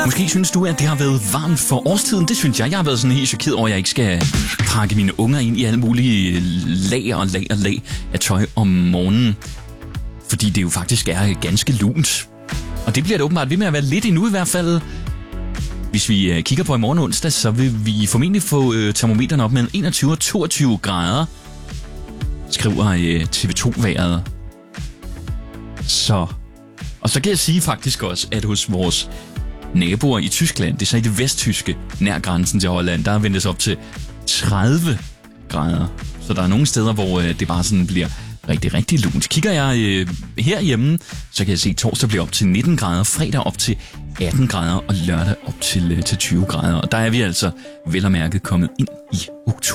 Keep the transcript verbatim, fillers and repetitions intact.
Måske synes du, at det har været varmt for årstiden. Det synes jeg. Jeg har været sådan helt chokeret over, at jeg ikke skal pakke mine unger ind i alle mulige lag og lag og lag af tøj om morgenen. Fordi det jo faktisk er ganske lunt. Og det bliver det åbenbart ved med at være lidt endnu i hvert fald. Hvis vi kigger på i morgen onsdag, så vil vi formentlig få øh, termometerne op med enogtyve og toogtyve grader. Skriver øh, T V to-vejret. Så. Og så kan jeg sige faktisk også, at hos vores naboer i Tyskland, det er så i det vesttyske, nær grænsen til Holland, der ventes op til tredive grader. Så der er nogle steder, hvor øh, det bare sådan bliver rigtig, rigtig lunt. Kigger jeg øh, herhjemme, så kan jeg se, at torsdag bliver op til nitten grader, fredag op til atten grader og lørdag op til, øh, til tyve grader. Og der er vi altså vel og mærket kommet ind i oktober.